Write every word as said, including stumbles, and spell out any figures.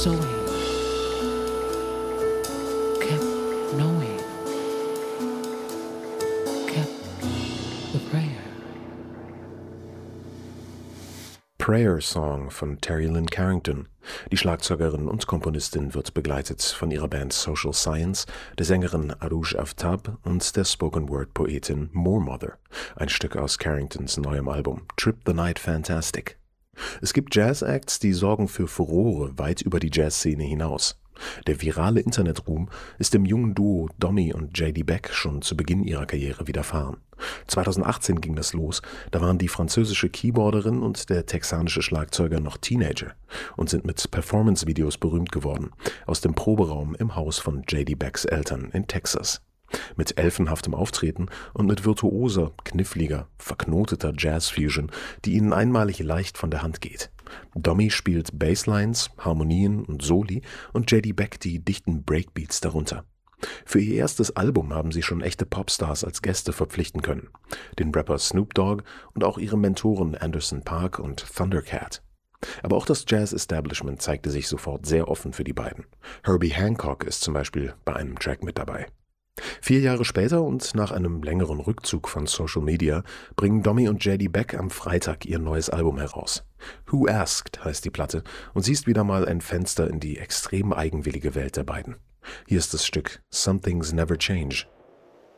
sewing, kept knowing, kept the prayer. Prayer Song von Terry Lynn Carrington. Die Schlagzeugerin und Komponistin wird begleitet von ihrer Band Social Science, der Sängerin Arouj Aftab und der Spoken-Word-Poetin Moor Mother, ein Stück aus Carringtons neuem Album Trip the Night Fantastic. Es gibt Jazz-Acts, die sorgen für Furore weit über die Jazzszene hinaus. Der virale Internetruhm ist dem jungen Duo Dommy und J D Beck schon zu Beginn ihrer Karriere widerfahren. zweitausendachtzehn ging das los, da waren die französische Keyboarderin und der texanische Schlagzeuger noch Teenager und sind mit Performance-Videos berühmt geworden, aus dem Proberaum im Haus von J D Becks Eltern in Texas. Mit elfenhaftem Auftreten und mit virtuoser, kniffliger, verknoteter Jazz-Fusion, die ihnen einmalig leicht von der Hand geht. Dommy spielt Basslines, Harmonien und Soli und J D Beck die dichten Breakbeats darunter. Für ihr erstes Album haben sie schon echte Popstars als Gäste verpflichten können. Den Rapper Snoop Dogg und auch ihre Mentoren Anderson .Paak und Thundercat. Aber auch das Jazz-Establishment zeigte sich sofort sehr offen für die beiden. Herbie Hancock ist zum Beispiel bei einem Track mit dabei. Vier Jahre später und nach einem längeren Rückzug von Social Media bringen Dommy und J D Beck am Freitag ihr neues Album heraus. Who Asked heißt die Platte und sie ist wieder mal ein Fenster in die extrem eigenwillige Welt der beiden. Hier ist das Stück Some Things Never Change.